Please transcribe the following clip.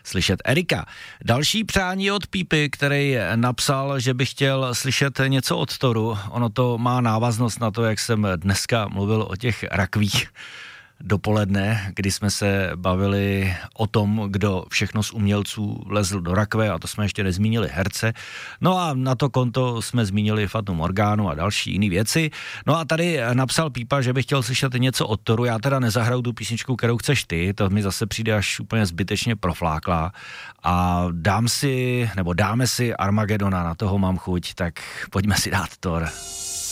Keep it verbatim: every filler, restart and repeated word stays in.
slyšet Erika. Další přání od Pípy, který napsal, že by chtěl slyšet něco od Thoru. Ono to má návaznost na to, jak jsem dneska mluvil o těch rakvích dopoledne, kdy jsme se bavili o tom, kdo všechno z umělců lezl do rakve, a to jsme ještě nezmínili herce. No a na to konto jsme zmínili Fatu Morgánu a další jiné věci. No a tady napsal Pípa, že by chtěl slyšet něco od Thoru. Já teda nezahraju tu písničku, kterou chceš ty, to mi zase přijde až úplně zbytečně profláklá. A dám si, nebo dáme si Armagedona, na toho mám chuť, tak pojďme si dát Thor.